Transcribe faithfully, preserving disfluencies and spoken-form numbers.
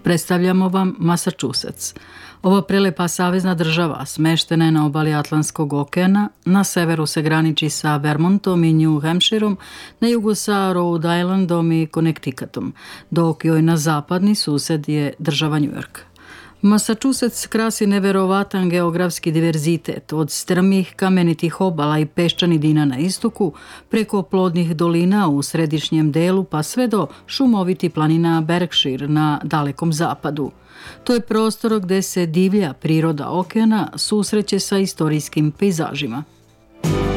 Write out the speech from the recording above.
Predstavljamo vam Massachusetts. Ova prelepa savezna država smeštena je na obali Atlantskog okeana, na severu se graniči sa Vermontom i New Hampshireom, na jugu sa Rhode Islandom i Connecticutom, dok joj na zapadni sused je država New York. Massachusetts krasi neverovatan geografski diverzitet, od strmih kamenitih obala i peščanih dina na istoku, preko plodnih dolina u središnjem delu pa sve do šumoviti planina Berkshire na dalekom zapadu. To je prostor gde se divlja priroda okeana susreće sa istorijskim pejzažima.